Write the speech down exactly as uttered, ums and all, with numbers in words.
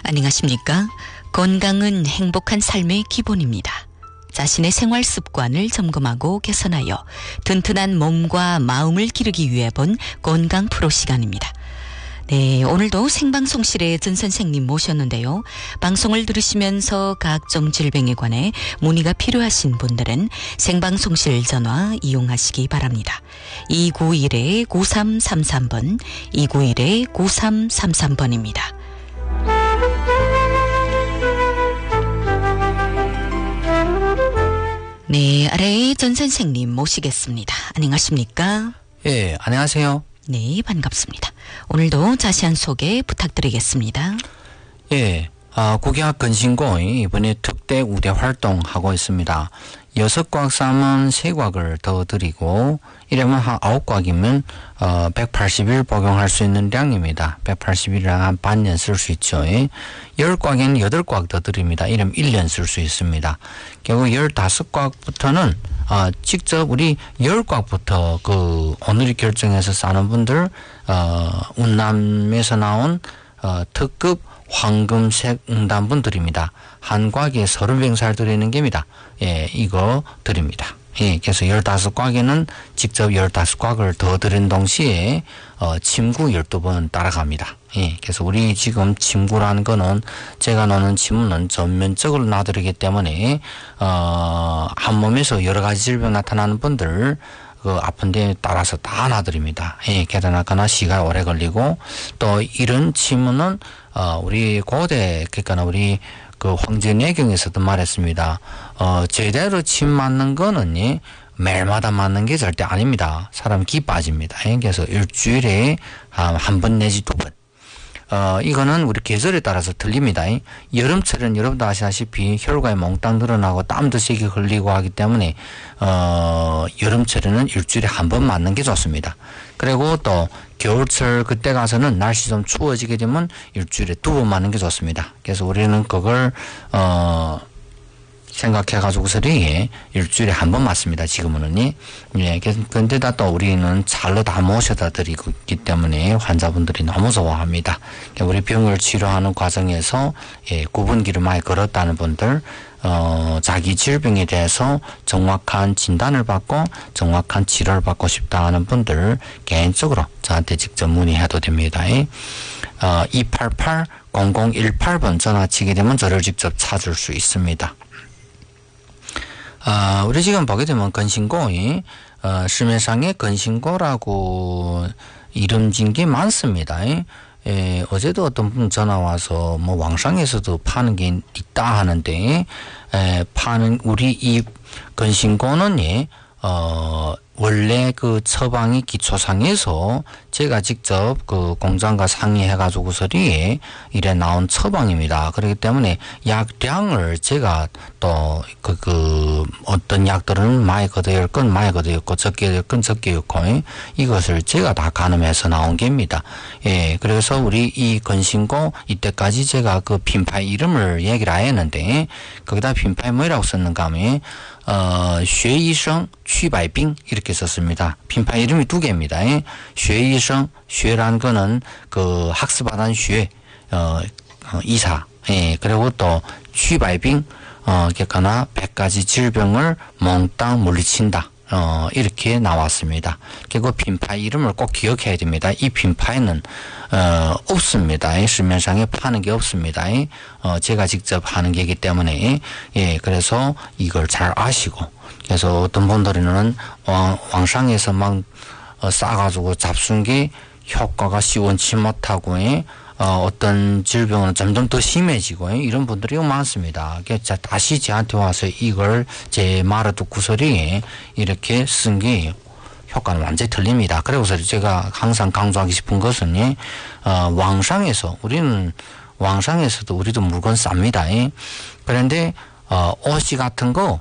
안녕하십니까? 건강은 행복한 삶의 기본입니다. 자신의 생활 습관을 점검하고 개선하여 튼튼한 몸과 마음을 기르기 위해 본 건강 프로 시간입니다. 네, 오늘도 생방송실에 전 선생님 모셨는데요. 방송을 들으시면서 각종 질병에 관해 문의가 필요하신 분들은 생방송실 전화 이용하시기 바랍니다. 이구일 구삼삼삼 번, 이구일 구삼삼삼 번입니다. 네, 아래의 전 선생님 모시겠습니다. 안녕하십니까? 예, 안녕하세요. 네, 반갑습니다. 오늘도 자세한 소개 부탁드리겠습니다. 예, 아, 국의학 건신고의 이번에 특대 우대 활동하고 있습니다. 여섯 곽 쌓으면 세 곽을 더 드리고 이러면 한 아홉 곽이면 어, 백팔십 일 복용할 수 있는 량입니다. 백팔십 일이랑 한 반년 쓸 수 있죠. 예. 열 곽에는 여덟 곽 더 드립니다. 이러면 일 년 쓸 수 있습니다. 결국 열다섯 곽부터는 어, 직접 우리 열 곽부터 그 오늘이 결정해서 싸는 분들 어, 운남에서 나온 어, 특급 황금색 응단분들입니다. 한 곽에 서른 병살 드리는 겁니다. 예, 이거 드립니다. 예, 그래서 열다섯 곽에는 직접 열다섯 곽을 더 드린 동시에, 어, 침구 열두 번 따라갑니다. 예, 그래서 우리 지금 침구라는 거는 제가 놓는 침은 전면적으로 놔드리기 때문에, 어, 한 몸에서 여러 가지 질병 나타나는 분들, 그 아픈 데 따라서 다 놔드립니다. 예, 계단하거나 시간 오래 걸리고, 또 이런 침은, 어, 우리 고대, 그러니까 우리 그 황제내경에서도 말했습니다. 어, 제대로 침 맞는 거는 예, 매일마다 맞는 게 절대 아닙니다. 사람 기 빠집니다. 예, 그래서 일주일에 한 번 내지 두 번. 어, 이거는 우리 계절에 따라서 틀립니다. 여름철은 여러분도 아시다시피 혈관이 몽땅 늘어나고 땀도 세게 흘리고 하기 때문에, 어, 여름철에는 일주일에 한 번 맞는 게 좋습니다. 그리고 또 겨울철 그때 가서는 날씨 좀 추워지게 되면 일주일에 두 번 맞는 게 좋습니다. 그래서 우리는 그걸, 어, 생각해가지고서리 일주일에 한 번 맞습니다. 지금은. 예, 근데다 또 우리는 잘로 다 모셔다 드리고 있기 때문에 환자분들이 너무 좋아합니다. 우리 병을 치료하는 과정에서 예, 구분기를 많이 걸었다는 분들, 어, 자기 질병에 대해서 정확한 진단을 받고 정확한 치료를 받고 싶다 하는 분들 개인적으로 저한테 직접 문의해도 됩니다. 어, 이팔팔 공공일팔 번 전화치게 되면 저를 직접 찾을 수 있습니다. 아, 우리 지금 보게 되면 건신고이, 어,市面상에 건신고라고 이름 진 게 많습니다. 예, 어제도 어떤 분 전화 와서 뭐 왕상에서도 파는 게 있다 하는데, 에, 파는 우리 이 건신고는 예, 어, 원래 그 처방이 기초상에서 제가 직접 그 공장과 상의해가지고서리 이래 나온 처방입니다. 그렇기 때문에 약량을 제가 또 그, 그, 어떤 약들은 많이 걷어야 할 건 많이 걷어였고 적게 될 건 적게였고 이것을 제가 다 가늠해서 나온 겁니다. 예, 그래서 우리 이 건신고 이때까지 제가 그 핀파의 이름을 얘기를 안 했는데 거기다 핀파이 뭐라고 썼는가 하면 어, 薛医生祛百病 이렇게 썼습니다. 핀파 이름이 두 개입니다. 薛医生,薛라는 거는 그 학습하던薛, 어, 어, 이사. 예, 그리고 또祛百病, 어, 그러니까 백 가지 질병을 몽땅 물리친다. 어, 이렇게 나왔습니다. 그리고 핀파 이름을 꼭 기억해야 됩니다. 이 핀파에는, 어, 없습니다.市面상에 파는 게 없습니다. 어, 제가 직접 하는 게이기 때문에, 예, 그래서 이걸 잘 아시고, 그래서 어떤 분들은 왕, 왕상에서 막, 어, 싸가지고 잡순 게 효과가 시원치 못하고, 예, 어, 어떤 질병은 점점 더 심해지고 이런 분들이 많습니다. 그래서 다시 저한테 와서 이걸 제 말을 듣고서리 이렇게 쓴 게 효과는 완전히 틀립니다. 그래서 제가 항상 강조하기 싶은 것은 어, 왕상에서 우리는 왕상에서도 우리도 물건 쌉니다. 그런데 어, 옷이 같은 거